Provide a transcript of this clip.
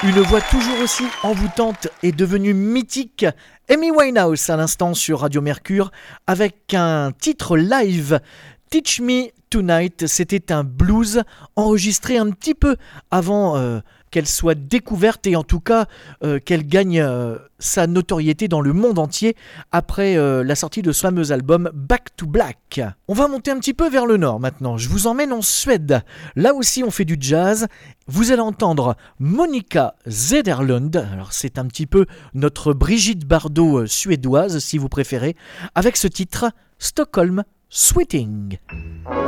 Une voix toujours aussi envoûtante est devenue mythique. Amy Winehouse à l'instant sur Radio Mercure avec un titre live. Teach Me Tonight, c'était un blues enregistré un petit peu avant qu'elle soit découverte et en tout cas qu'elle gagne sa notoriété dans le monde entier après la sortie de ce fameux album Back to Black. On va monter un petit peu vers le nord maintenant, je vous emmène en Suède. Là aussi on fait du jazz. Vous allez entendre Monica Zederlund, alors c'est un petit peu notre Brigitte Bardot suédoise si vous préférez, avec ce titre Stockholm Sweating.